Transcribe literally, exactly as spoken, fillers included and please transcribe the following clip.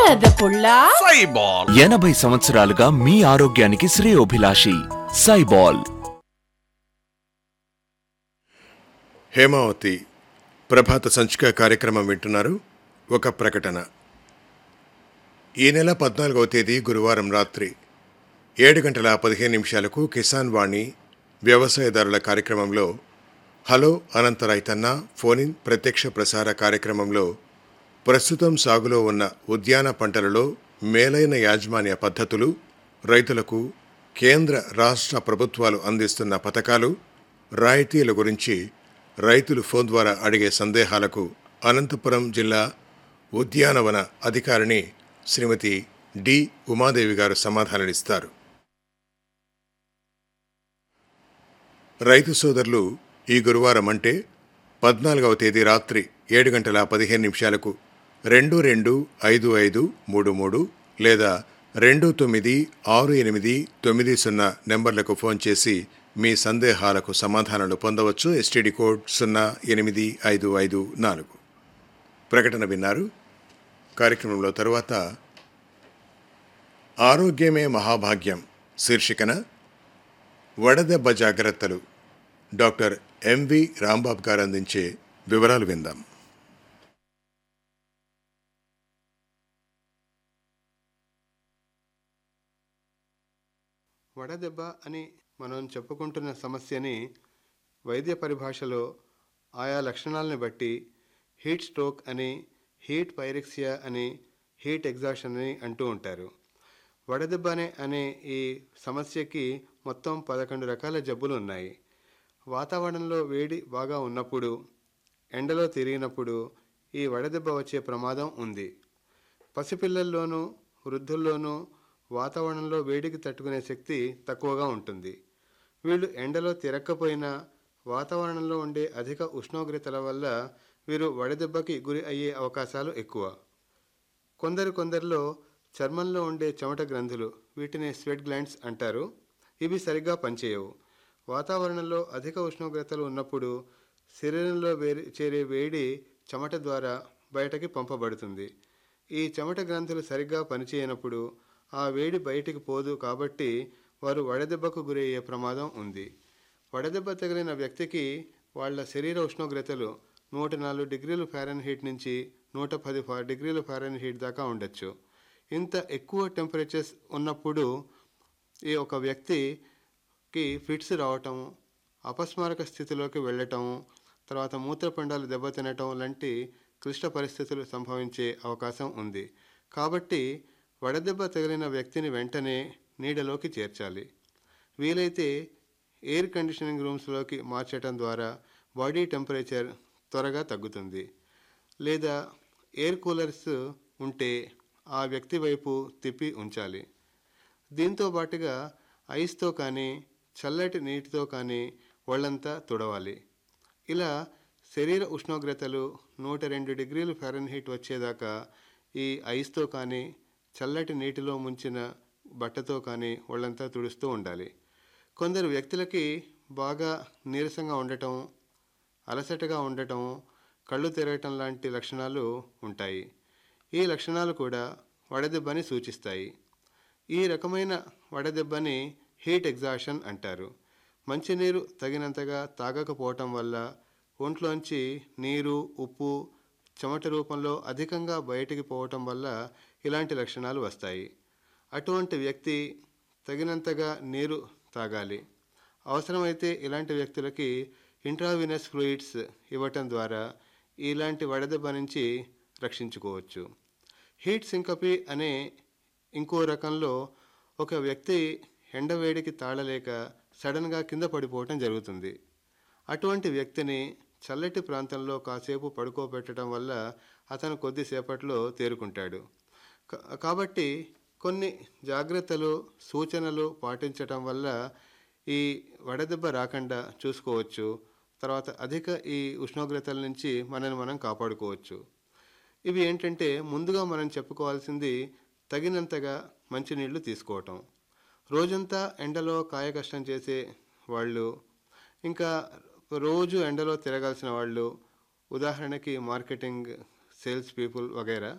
వరద సైబాల్ ఎనభై సంవత్సరాలుగా మీ ఆరోగ్యానికి శ్రేయోభిలాషి సైబాల్. హేమావతి ప్రభాత సంచిక కార్యక్రమం వింటున్నారు. ఒక ప్రకటన. ఈ నెల పద్నాలుగవ తేదీ గురువారం రాత్రి ఏడు గంటల పదిహేను నిమిషాలకు కిసాన్ వాణి వ్యవసాయదారుల కార్యక్రమంలో హలో అనంత రైతన్న ఫోనిన్ ప్రత్యక్ష ప్రసార కార్యక్రమంలో ప్రస్తుతం సాగులో ఉన్న ఉద్యాన పంటలలో మేలైన యాజమాన్య పద్ధతులు, రైతులకు కేంద్ర రాష్ట్ర ప్రభుత్వాలు అందిస్తున్న పథకాలు, రాయితీల గురించి రైతులు ఫోన్ ద్వారా అడిగే సందేహాలకు అనంతపురం జిల్లా ఉద్యానవన అధికారిని శ్రీమతి డి ఉమాదేవి గారు సమాధానాలిస్తారు. రైతు సోదరులు ఈ గురువారం అంటే పద్నాలుగవ తేదీ రాత్రి ఏడు గంటల పదిహేను నిమిషాలకు రెండు రెండు ఐదు ఐదు మూడు మూడు లేదా రెండు తొమ్మిది ఆరు ఎనిమిది తొమ్మిది సున్నా నెంబర్లకు ఫోన్ చేసి మీ సందేహాలకు సమాధానాలు పొందవచ్చు. ఎస్టీడీ కోడ్ సున్నా ఎనిమిది ఐదు ఐదు నాలుగు. ప్రకటన విన్నారు. కార్యక్రమంలో తరువాత ఆరోగ్యమే మహాభాగ్యం శీర్షికన వడదెబ్బ జాగ్రత్తలు డాక్టర్ ఎంవి రాంబాబు గారు అందించే వివరాలు విందాం. వడదెబ్బ అని మనం చెప్పుకుంటున్న సమస్యని వైద్య పరిభాషలో ఆయా లక్షణాలను బట్టి హీట్ స్ట్రోక్ అని, హీట్ పైరెక్సియా అని, హీట్ ఎగ్జాషన్ అని అంటూ ఉంటారు. వడదెబ్బ అనే అనే ఈ సమస్యకి మొత్తం పదకొండు రకాల జబ్బులు ఉన్నాయి. వాతావరణంలో వేడి బాగా ఉన్నప్పుడు, ఎండలో తిరిగినప్పుడు ఈ వడదెబ్బ వచ్చే ప్రమాదం ఉంది. పసిపిల్లల్లోనూ వృద్ధుల్లోనూ వాతావరణంలో వేడికి తట్టుకునే శక్తి తక్కువగా ఉంటుంది. వీళ్ళు ఎండలో తిరగకపోయినా వాతావరణంలో ఉండే అధిక ఉష్ణోగ్రతల వల్ల వీరు వడదెబ్బకి గురి అయ్యే అవకాశాలు ఎక్కువ. కొందరు కొందరిలో చర్మంలో ఉండే చెమట గ్రంథులు, వీటిని స్వెట్ గ్లాండ్స్ అంటారు, ఇవి సరిగ్గా పనిచేయవు. వాతావరణంలో అధిక ఉష్ణోగ్రతలు ఉన్నప్పుడు శరీరంలో వేడి చేరే వేడి చెమట ద్వారా బయటకి పంపబడుతుంది. ఈ చెమట గ్రంథులు సరిగ్గా పనిచేయనప్పుడు ఆ వేడి బయటికి పోదు, కాబట్టి వారు వడదెబ్బకు గురయ్యే ప్రమాదం ఉంది. వడదెబ్బ తగిలిన వ్యక్తికి వాళ్ళ శరీర ఉష్ణోగ్రతలు నూట నాలుగు డిగ్రీలు ఫారెన్హీట్ నుంచి నూట పది డిగ్రీల ఫారెన్హీట్ దాకా ఉండొచ్చు. ఇంత ఎక్కువ టెంపరేచర్స్ ఉన్నప్పుడు ఈ ఒక వ్యక్తికి ఫిట్స్ రావటం, అపస్మారక స్థితిలోకి వెళ్ళటం, తర్వాత మూత్రపిండాలు దెబ్బతినటం లాంటి క్లిష్ట పరిస్థితులు సంభవించే అవకాశం ఉంది. కాబట్టి వడదెబ్బ తగిలిన వ్యక్తిని వెంటనే నీడలోకి చేర్చాలి. వీలైతే ఎయిర్ కండిషనింగ్ రూమ్స్లోకి మార్చడం ద్వారా బాడీ టెంపరేచర్ త్వరగా తగ్గుతుంది. లేదా ఎయిర్ కూలర్స్ ఉంటే ఆ వ్యక్తి వైపు తిప్పి ఉంచాలి. దీంతో పాటుగా ఐస్తో కానీ చల్లటి నీటితో కానీ ఒళ్ళంతా తుడవాలి. ఇలా శరీర ఉష్ణోగ్రతలు నూట రెండు డిగ్రీలు ఫారెన్హీట్ వచ్చేదాకా ఈ ఐస్తో కానీ చల్లటి నీటిలో ముంచిన బట్టతో కానీ ఒళ్ళంతా తుడుస్తూ ఉండాలి. కొందరు వ్యక్తులకి బాగా నీరసంగా ఉండటం, అలసటగా ఉండటం, కళ్ళు తిరగటం లాంటి లక్షణాలు ఉంటాయి. ఈ లక్షణాలు కూడా వడదెబ్బని సూచిస్తాయి. ఈ రకమైన వడదెబ్బని హీట్ ఎగ్జాషన్ అంటారు. మంచినీరు తగినంతగా తాగకపోవటం వల్ల ఒంట్లోంచి నీరు, ఉప్పు చెమట రూపంలో అధికంగా బయటికి పోవటం వల్ల ఇలాంటి లక్షణాలు వస్తాయి. అటువంటి వ్యక్తి తగినంతగా నీరు తాగాలి. అవసరమైతే ఇలాంటి వ్యక్తులకి ఇంట్రావీనస్ ఫ్లూయిడ్స్ ఇవ్వటం ద్వారా ఇలాంటి వడదెబ్బ నుంచి రక్షించుకోవచ్చు. హీట్ సింకపీ అనే ఇంకో రకంలో ఒక వ్యక్తి ఎండవేడికి తాళలేక సడన్గా కింద పడిపోవటం జరుగుతుంది. అటువంటి వ్యక్తిని చల్లటి ప్రాంతంలో కాసేపు పడుకోబెట్టడం వల్ల అతను కొద్దిసేపట్లో తేరుకుంటాడు. కాబట్టి కొన్ని జాగ్రత్తలు, సూచనలు పాటించటం వల్ల ఈ వడదెబ్బ రాకుండా చూసుకోవచ్చు. తర్వాత అధిక ఈ ఉష్ణోగ్రతల నుంచి మనల్ని మనం కాపాడుకోవచ్చు. ఇవి ఏంటంటే, ముందుగా మనం చెప్పుకోవాల్సింది తగినంతగా మంచినీళ్ళు తీసుకోవటం. రోజంతా ఎండలో కాయ కష్టం చేసే వాళ్ళు, ఇంకా రోజు ఎండలో తిరగాల్సిన వాళ్ళు, ఉదాహరణకి మార్కెటింగ్, సేల్స్ పీపుల్ వగైరా,